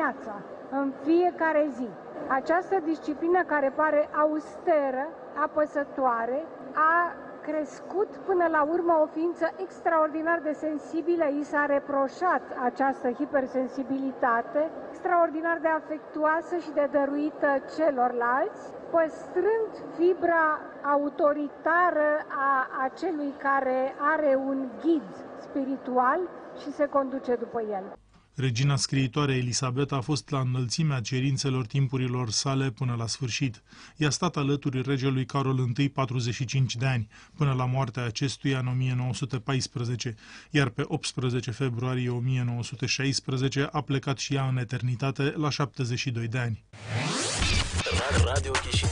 dimineața, în fiecare zi. Această disciplină care pare austeră, apăsătoare, a crescut până la urmă o ființă extraordinar de sensibilă. I s-a reproșat această hipersensibilitate, extraordinar de afectuoasă și de dăruită celorlalți, păstrând fibra autoritară a acelui care are un ghid spiritual și se conduce după el. Regina scriitoare Elisabeta a fost la înălțimea cerințelor timpurilor sale până la sfârșit. I-a stat alături regelui Carol I 45 de ani, până la moartea acestuia în 1914, iar pe 18 februarie 1916 a plecat și ea în eternitate la 72 de ani. Radio